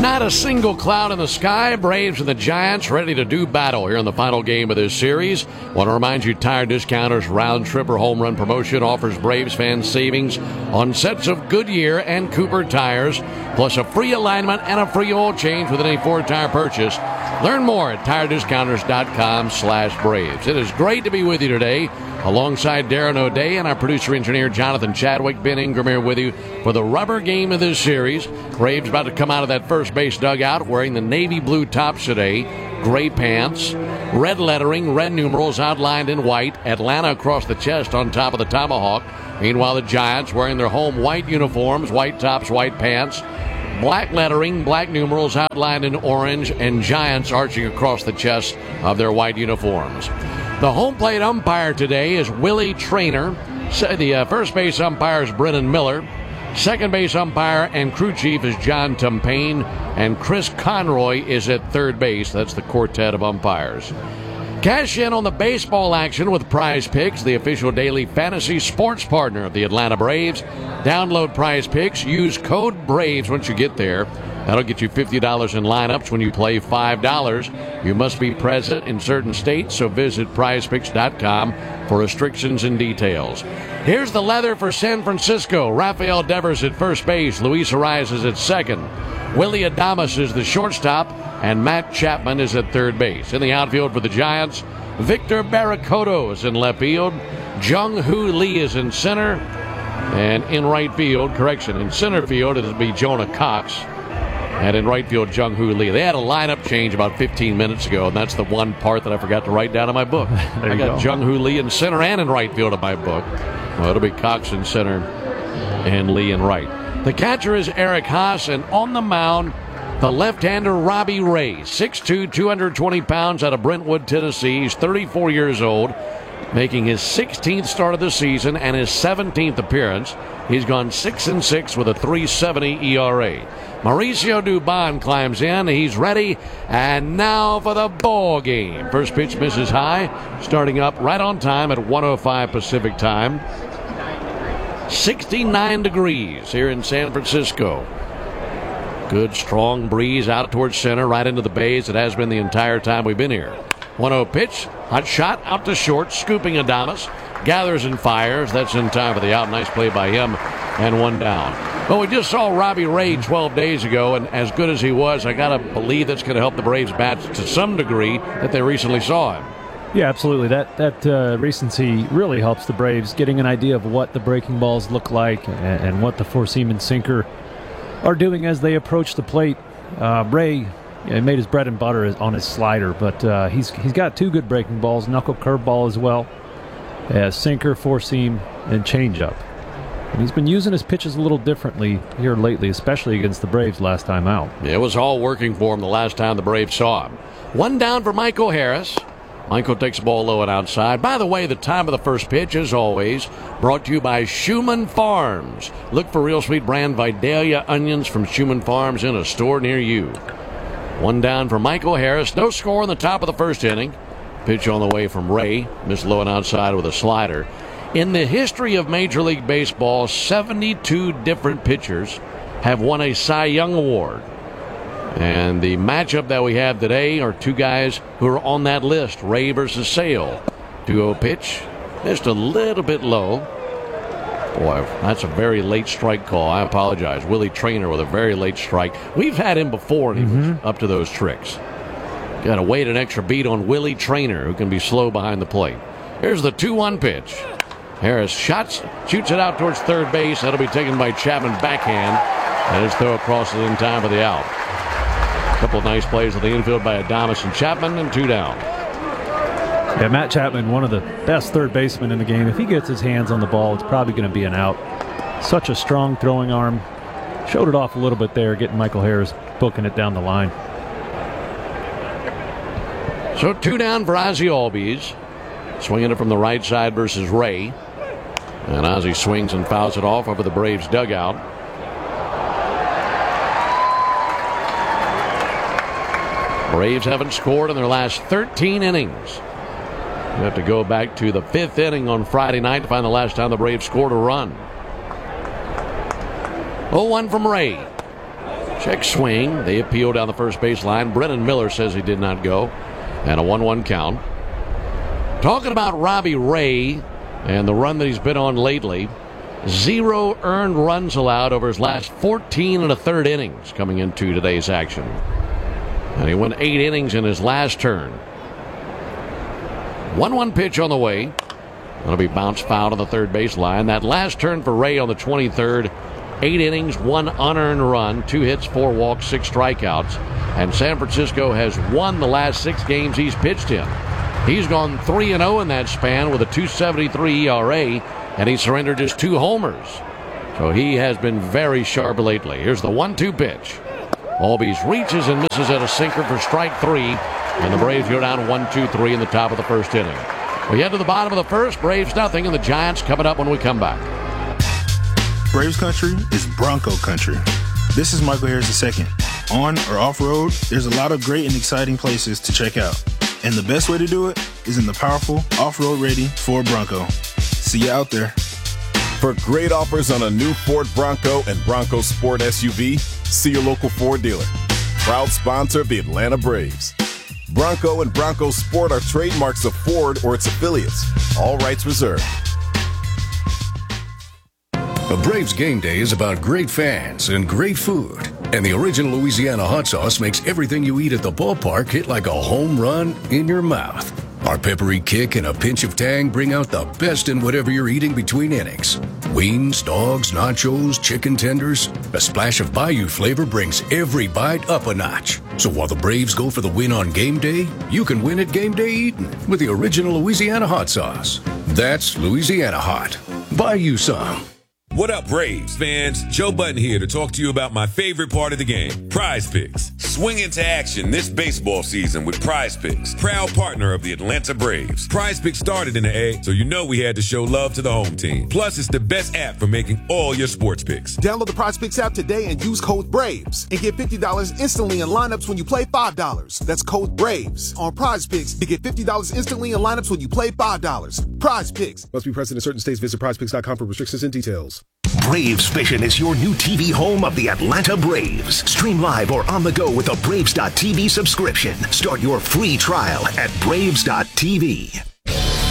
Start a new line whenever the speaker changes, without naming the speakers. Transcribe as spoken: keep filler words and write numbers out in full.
Not a single cloud in the sky. Braves and the Giants ready to do battle here in the final game of this series. Want to remind you, Tire Discounters round trip or home run promotion offers Braves fans savings on sets of Goodyear and Cooper tires, plus a free alignment and a free oil change with any Ford tire purchase. Learn more at tire discounters dot com slash Braves. It is great to be with you today. Alongside Darren O'Day and our producer-engineer Jonathan Chadwick, Ben Ingram here with you for the rubber game of this series. Braves about to come out of that first base dugout wearing the navy blue tops today, gray pants, red lettering, red numerals outlined in white, Atlanta across the chest on top of the tomahawk. Meanwhile, the Giants wearing their home white uniforms, white tops, white pants, black lettering, black numerals outlined in orange, and Giants arching across the chest of their white uniforms. The home plate umpire today is Willie Trainer. The uh, first base umpire is Brennan Miller. Second base umpire and crew chief is John Tumpain. And Chris Conroy is at third base. That's the quartet of umpires. Cash in on the baseball action with Prize Picks, the official daily fantasy sports partner of the Atlanta Braves. Download Prize Picks. Use code BRAVES once you get there. That'll get you fifty dollars in lineups when you play five dollars. You must be present in certain states, so visit prize picks dot com for restrictions and details. Here's the leather for San Francisco. Rafael Devers at first base. Luis Arias is at second. Willie Adames is the shortstop, and Matt Chapman is at third base. In the outfield for the Giants, Victor Barracoto is in left field. Jung-Hoo Lee is in center. And in right field, correction, in center field, it'll be Jonah Cox. And in right field, Jung-Hoo Lee. They had a lineup change about fifteen minutes ago, and that's the one part that I forgot to write down in my book. I got Jung-Hoo Lee in center and in right field in my book. Well, it'll be Cox in center and Lee in right. The catcher is Eric Haas, and on the mound, the left-hander Robbie Ray, six two, two hundred twenty pounds, out of Brentwood, Tennessee. He's thirty-four years old, making his sixteenth start of the season and his seventeenth appearance. He's gone six and six with a three seventy E R A. Mauricio Dubon climbs in. He's ready. And now for the ball game. First pitch misses high. Starting up right on time at one oh five Pacific time. sixty-nine degrees here in San Francisco. Good strong breeze out towards center, right into the bays. It has been the entire time we've been here. one oh pitch. Hot shot out to short. Scooping Adames. Gathers and fires. That's in time for the out. Nice play by him. And one down. Well, we just saw Robbie Ray twelve days ago, and as good as he was, I got to believe that's going to help the Braves bats to some degree that they recently saw him.
Yeah, absolutely. That that uh, recency really helps the Braves, getting an idea of what the breaking balls look like and, and what the four-seam and sinker are doing as they approach the plate. Uh, Ray yeah, made his bread and butter on his slider, but uh, he's he's got two good breaking balls, knuckle curveball as well, uh, sinker, four-seam, and changeup. And he's been using his pitches a little differently here lately, especially against the Braves last time out.
It was all working for him the last time the Braves saw him. One down for Michael Harris. Michael takes the ball low and outside. By the way, the time of the first pitch, as always, brought to you by Schumann Farms. Look for real sweet brand Vidalia onions from Schumann Farms in a store near you. One down for Michael Harris. No score in the top of the first inning. Pitch on the way from Ray. Missed low and outside with a slider. In the history of Major League Baseball, seventy-two different pitchers have won a Cy Young Award. And the matchup that we have today are two guys who are on that list, Ray versus Sale. two oh pitch, just a little bit low. Boy, that's a very late strike call. I apologize. Willie Trainer with a very late strike. We've had him before, and he mm-hmm. was up to those tricks. Got to wait an extra beat on Willie Trainer, who can be slow behind the plate. Here's the two one pitch. Harris shots, shoots it out towards third base. That'll be taken by Chapman backhand. And his throw across it in time for the out. A couple of nice plays at the infield by Adames and Chapman, and two down.
Yeah, Matt Chapman, one of the best third basemen in the game. If he gets his hands on the ball, it's probably going to be an out. Such a strong throwing arm. Showed it off a little bit there, getting Michael Harris booking it down the line.
So two down for Ozzie Albies. Swinging it from the right side versus Ray. And Ozzie swings and fouls it off over the Braves dugout. Braves haven't scored in their last thirteen innings. You have to go back to the fifth inning on Friday night to find the last time the Braves scored a run. oh one from Ray. Check swing. They appeal down the first base line. Brennan Miller says he did not go. And a one one count. Talking about Robbie Ray and the run that he's been on lately. Zero earned runs allowed over his last fourteen and a third innings coming into today's action. And he went eight innings in his last turn. one one pitch on the way. That'll be bounced foul to the third base line. That last turn for Ray on the twenty-third. Eight innings, one unearned run, two hits, four walks, six strikeouts. And San Francisco has won the last six games he's pitched in. He's gone three and oh in that span with a two seventy-three E R A, and he surrendered just two homers. So he has been very sharp lately. Here's the one two pitch. Albies reaches and misses at a sinker for strike three, and the Braves go down one two three in the top of the first inning. We head to the bottom of the first. Braves nothing, and the Giants coming up when we come back.
Braves country is Bronco country. This is Michael Harris the second. On or off-road, there's a lot of great and exciting places to check out. And the best way to do it is in the powerful, off-road ready Ford Bronco. See you out there.
For great offers on a new Ford Bronco and Bronco Sport S U V, see your local Ford dealer. Proud sponsor of the Atlanta Braves. Bronco and Bronco Sport are trademarks of Ford or its affiliates. All rights reserved.
A Braves game day is about great fans and great food. And the original Louisiana hot sauce makes everything you eat at the ballpark hit like a home run in your mouth. Our peppery kick and a pinch of tang bring out the best in whatever you're eating between innings. Wings, dogs, nachos, chicken tenders. A splash of Bayou flavor brings every bite up a notch. So while the Braves go for the win on game day, you can win at game day eating with the original Louisiana hot sauce. That's Louisiana hot. Buy you some.
What up, Braves fans? Joe Button here to talk to you about my favorite part of the game, Prize Picks. Swing into action this baseball season with Prize Picks, proud partner of the Atlanta Braves. Prize Picks started in the A, so you know we had to show love to the home team. Plus, it's the best app for making all your sports picks.
Download the Prize Picks app today and use code BRAVES and get fifty dollars instantly in lineups when you play five dollars. That's code BRAVES on Prize Picks to get fifty dollars instantly in lineups when you play five dollars. Prize Picks.
Must be present in certain states. Visit prize picks dot com for restrictions and details.
Braves Vision is your new T V home of the Atlanta Braves. Stream live or on the go with a Braves dot T V subscription. Start your free trial at Braves dot T V.